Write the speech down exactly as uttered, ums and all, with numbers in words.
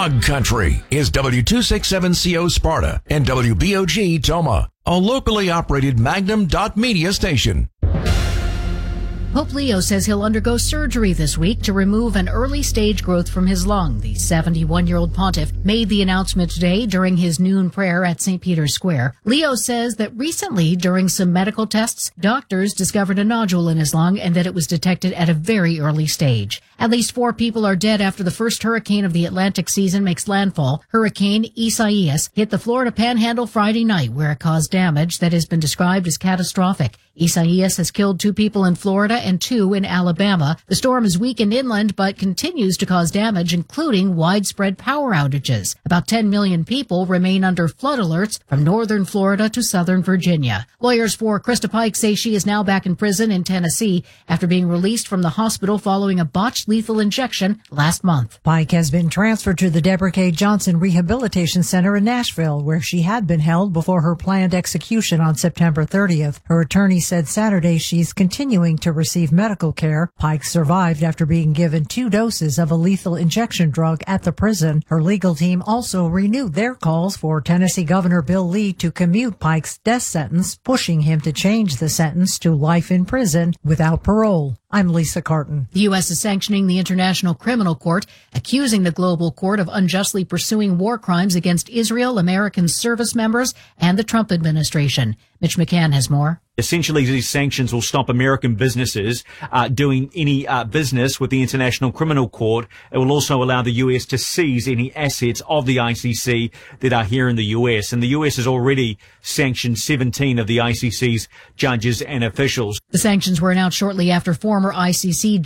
Hog Country is W two sixty-seven C O Sparta and W B O G Toma, a locally operated Magnum dot media station. Pope Leo says he'll undergo surgery this week to remove an early-stage growth from his lung. The seventy-one-year-old pontiff made the announcement today during his noon prayer at Saint Peter's Square. Leo says that recently, during some medical tests, doctors discovered a nodule in his lung and that it was detected at a very early stage. At least four people are dead after the first hurricane of the Atlantic season makes landfall. Hurricane Isaias hit the Florida Panhandle Friday night, where it caused damage that has been described as catastrophic. Isaias has killed two people in Florida and two in Alabama. The storm is weakened inland but continues to cause damage, including widespread power outages. About ten million people remain under flood alerts from northern Florida to southern Virginia. Lawyers for Krista Pike say she is now back in prison in Tennessee after being released from the hospital following a botched lethal injection last month. Pike has been transferred to the Deborah K. Johnson Rehabilitation Center in Nashville, where she had been held before her planned execution on September thirtieth. Her attorney said Saturday she's continuing to receive medical care. Pike survived after being given two doses of a lethal injection drug at the prison. Her legal team also renewed their calls for Tennessee Governor Bill Lee to commute Pike's death sentence, pushing him to change the sentence to life in prison without parole. I'm Lisa Carton. The U S is sanctioning the International Criminal Court, accusing the global court of unjustly pursuing war crimes against Israel, American service members, and the Trump administration. Mitch McCann has more. Essentially, these sanctions will stop American businesses uh, doing any uh, business with the International Criminal Court. It will also allow the U S to seize any assets of the I C C that are here in the U S. And the U S has already sanctioned seventeen of the I C C's judges and officials. The sanctions were announced shortly after former I C C